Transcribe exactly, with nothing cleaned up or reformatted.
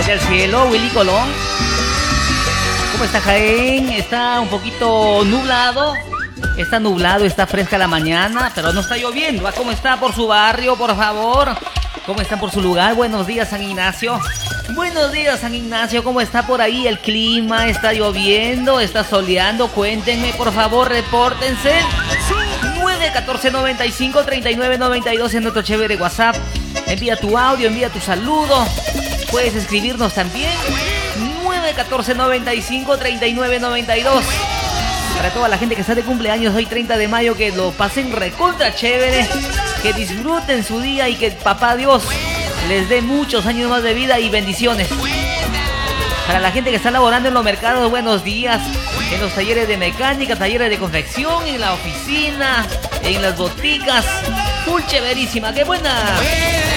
del cielo, Willy Colón. ¿Cómo está Jaén? Está un poquito nublado. Está nublado, está fresca la mañana, pero no está lloviendo. ¿Cómo está por su barrio, por favor? ¿Cómo están por su lugar? Buenos días, San Ignacio. Buenos días, San Ignacio. ¿Cómo está por ahí el clima? ¿Está lloviendo? ¿Está soleando? Cuéntenme, por favor, repórtense. nueve uno cuatro, noventa y cinco, treinta y nueve noventa y dos en nuestro chévere WhatsApp. Envía tu audio, envía tu saludo. Puedes escribirnos también. nueve uno cuatro, noventa y cinco, treinta y nueve noventa y dos. Para toda la gente que está de cumpleaños hoy treinta de mayo, que lo pasen recontra chévere, que disfruten su día y que papá Dios les dé muchos años más de vida y bendiciones. Para la gente que está laborando en los mercados, buenos días. En los talleres de mecánica, talleres de confección, en la oficina, en las boticas. Full chéverísima, qué buena.